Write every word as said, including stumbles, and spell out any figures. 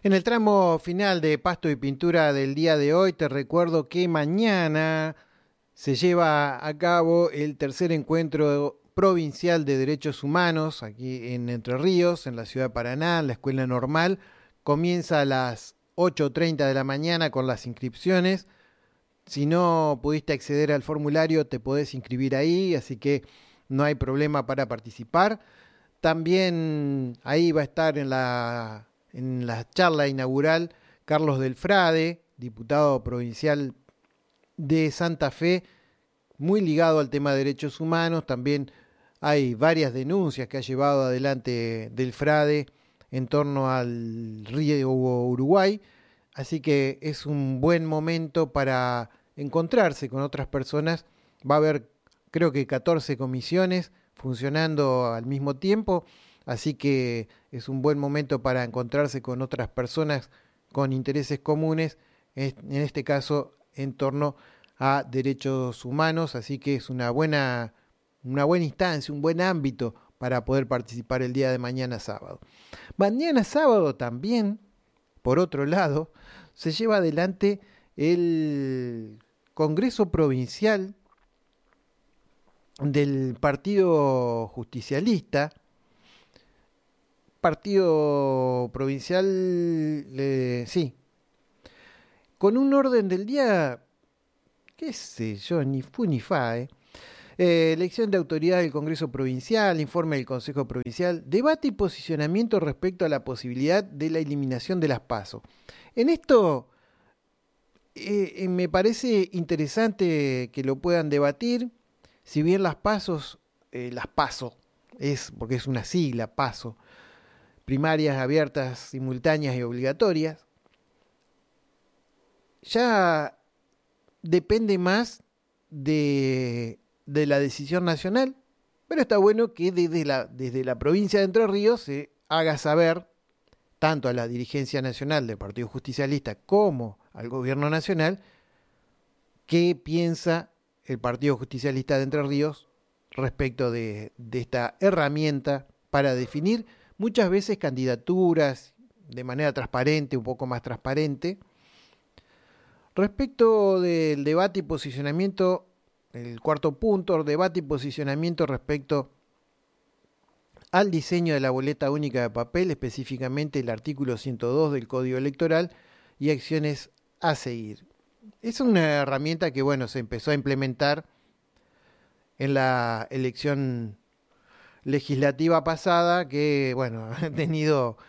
En el tramo final de Pasto y Pintura del día de hoy, te recuerdo que mañana se lleva a cabo el tercer encuentro provincial de derechos humanos aquí en Entre Ríos, en la ciudad de Paraná, en la Escuela Normal. Comienza a las ocho treinta de la mañana con las inscripciones. Si no pudiste acceder al formulario, te podés inscribir ahí, así que no hay problema para participar. También ahí va a estar en la, en la charla inaugural Carlos Delfrade, diputado provincial de Santa Fe, muy ligado al tema de derechos humanos. También hay varias denuncias que ha llevado adelante Delfrade en torno al río Uruguay, así que es un buen momento para encontrarse con otras personas. Va a haber, creo que catorce comisiones funcionando al mismo tiempo, así que es un buen momento para encontrarse con otras personas con intereses comunes, en este caso en torno a derechos humanos, así que es una buena, una buena instancia, un buen ámbito para poder participar el día de mañana sábado. Mañana sábado también, por otro lado, se lleva adelante el Congreso Provincial del Partido Justicialista, Partido Provincial, eh, sí, con un orden del día, qué sé yo, ni fu ni fa, eh. Eh, elección de autoridad del Congreso Provincial, informe del Consejo Provincial, debate y posicionamiento respecto a la posibilidad de la eliminación de las PASO. En esto eh, eh, me parece interesante que lo puedan debatir, si bien las PASOs, eh, las PASO, es porque es una sigla, PASO, primarias abiertas, simultáneas y obligatorias, ya depende más de, de la decisión nacional, pero está bueno que desde la, desde la provincia de Entre Ríos se haga saber tanto a la dirigencia nacional del Partido Justicialista como al gobierno nacional qué piensa el Partido Justicialista de Entre Ríos respecto de, de esta herramienta para definir muchas veces candidaturas de manera transparente, un poco más transparente. Respecto del debate y posicionamiento, el cuarto punto, debate y posicionamiento respecto al diseño de la boleta única de papel, específicamente el artículo ciento dos del Código Electoral y acciones a seguir. Es una herramienta que, bueno, se empezó a implementar en la elección legislativa pasada, que, bueno, ha tenido